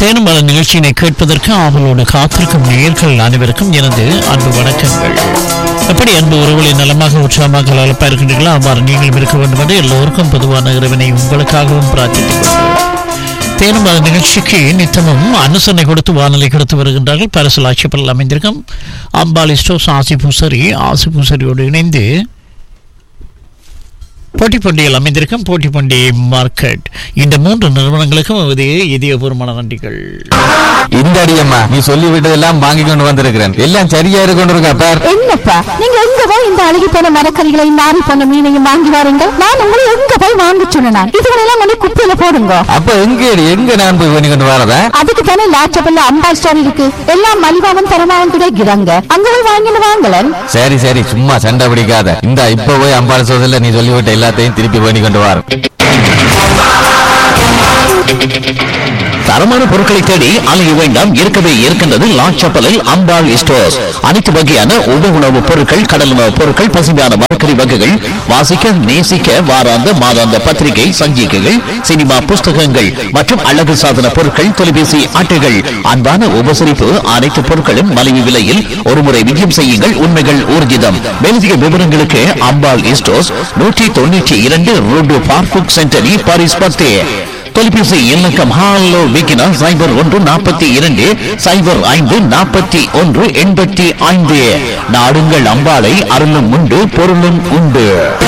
தேனும் பல நிகழ்ச்சியினை கேட்பதற்கு அவளோடு காத்திருக்கும் நேயர்கள் அனைவருக்கும் எனது அன்பு வணக்கங்கள். எப்படி அன்பு உறவுகளை நலமாக உற்சாகமாக அழப்பா இருக்கின்றீர்களோ அவ்வாறு நீங்களும் இருக்க வேண்டும் என்று எல்லோருக்கும் பொதுவான இறைவனை உங்களுக்காகவும் பிரார்த்தித்துக் தேனும் பல நிகழ்ச்சிக்கு நித்தமும் அனுசரணை கொடுத்து வானொலி கொடுத்து வருகின்றார்கள். பரிசல் ஆட்சிப்பல் அமைந்திருக்கும் அம்பாள் ஸ்டோர்ஸ் ஆசிபூசரியோடு இணைந்து போட்டிப்பண்டிகையில் அமைந்திருக்கும் போட்டிப்பண்டி மார்க்கெட் இந்த 3 நிறுவனங்களுக்கும் இதயபூர்வமான நன்றிகள். இந்த அடியம்மா நீ சொல்லி விட்டதெல்லாம் வாங்கி கொண்டு வந்திருக்கிறேன். எல்லாம் சரியா இருக்கு பார். என்னப்பா நீங்க எங்க போய் இந்த அழுகி போன மரக்கறிகளை நாரி போன மீனையும் வாங்கி வாருங்க. நான் உங்களை எங்க போய் வாங்க சொன்னேன். இதுகளெல்லாம் கொண்டு குப்பையில போடுங்க. அப்ப எங்க நான் போய் பண்ணி கொண்டு வரதா? அதுக்கு தானே லாச்சபல்ல அம்பாள் ஸ்டோர் இருக்கு. எல்லாம் மலிவாவும் தரமாவும் கிடைக்கிறாங்க. அங்க போய் வாங்கிட்டு வாங்கலன். சரி சரி சும்மா சண்டை பிடிக்காத. இந்த இப்ப போய் அம்பாள் ஸ்டோர்ல நீ சொல்லிவிட்ட எல்லாத்தையும் திருப்பி பண்ணி கொண்டு வர. தரமான பொருட்களை தேடி அலைய வேண்டாம். இருக்கவே இருக்கின்றது லாச்சப்பலில் அம்பாள் ஸ்டோர்ஸ். அனைத்து வகையான உணவுப் பொருட்கள், கடல் உணவுப் பொருட்கள், பசுமையான மரக்கறி வகைகள், வாசிக்க நேசிக்க வாராந்த மாதாந்த பத்திரிகை, சஞ்சிகைகள், சினிமா புஸ்தகங்கள் மற்றும் அழகு சாதன பொருட்கள், தொலைபேசி அட்டைகள், அன்பான உபசரிப்பு, அனைத்து பொருட்களும் மலிவு விலையில். ஒருமுறை விஜயம் செய்யுங்கள், உண்மைகள் ஊர்ஜிதம். மேலதிக விவரங்களுக்கு அம்பாள் ஸ்டோர்ஸ் 192 ரோடு பார்க்குக் சென்டரி பாரிஸ் 10. தொலைபேசி இலக்கம் ஹாலோ விக்கினா 0142 0541 85. நாடுங்கள் அம்பாளை, அருளும் உண்டு பொருளும் உண்டு.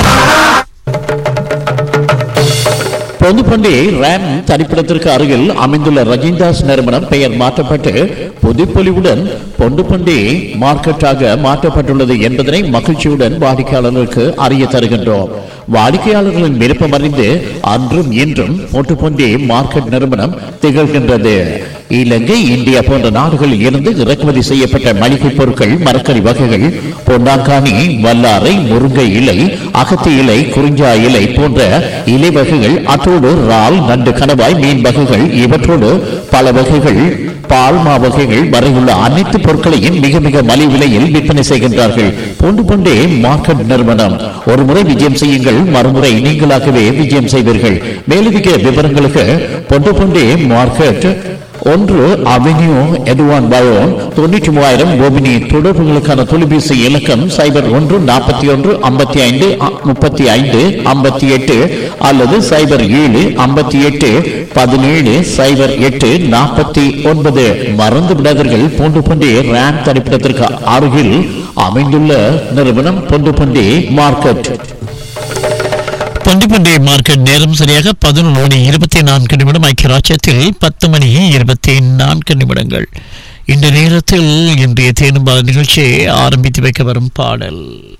பொதுப்பண்டி ரேம் தனிப்பிடத்திற்கு அருகில் அமைந்துள்ள ரஜிந்தாஸ் நிறுவனம் பெயர் மாற்றப்பட்டு புதுப்பொலிவுடன் பொண்டுப்பண்டி மார்க்கெட்டாக மாற்றப்பட்டுள்ளது என்பதனை மகிழ்ச்சியுடன் வாடிக்கையாளர்களுக்கு அறிய தருகின்றோம். வாடிக்கையாளர்களின் விருப்பம் அறிந்து அன்றும் இன்றும் பொண்டுப்பண்டி மார்க்கெட் நிறுவனம் திகழ்கின்றது. இலங்கை, இந்தியா போன்ற நாடுகளில் இருந்து இறக்குமதி செய்யப்பட்ட மளிகை பொருட்கள், மரக்கறி வகைகள், பொன்னாங்கானி, வல்லாரை, முருங்கை இலை, அகத்தி இலை, குறிஞ்சா இலை போன்ற இலை வகைகள், அத்தோடு இறால், நண்டு, கணவாய், மீன் வகைகள், இவற்றோடு பல வகைகள், பால்மா வகைகள் வரையுள்ள அனைத்து பொருட்களையும் மிக மிக மலிவு விலையில் விற்பனை செய்கின்றார்கள். பொண்டுபண்டே மார்க்கெட் நிறுவனம். ஒரு முறை விஜயம் செய்யுங்கள், மறுமுறை நீங்களாகவே விஜயம் செய்வீர்கள். மேலதிக விவரங்களுக்கு பொண்டுபண்டே மார்க்கெட் 1 அவென்யூ எட்வான் பயோன் 93,000 கோபினி. தொடர்புகளுக்கான தொலைபேசி இலக்கம் 01 41 55 35 58 அல்லது 07 58 17 08 49. மறந்து விடாதீர்கள், பொண்டுபண்டி ரேம் தனிப்பிடத்திற்கு அருகில் அமைந்துள்ள நிறுவனம் பொண்டுபண்டி மார்க்கெட். பொண்டிப்பண்டி மார்க்கெட் நேரம் சரியாக 11:24 ஐக்கிய ராஜ்யத்தில் 10:24. இந்த நேரத்தில் இன்றைய தேனும் பல நிகழ்ச்சியை ஆரம்பித்து வைக்க வரும் பாடல்.